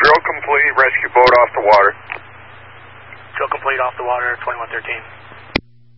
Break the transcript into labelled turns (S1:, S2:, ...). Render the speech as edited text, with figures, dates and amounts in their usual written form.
S1: Drill complete, rescue boat off the water.
S2: Drill complete off the water, 2113.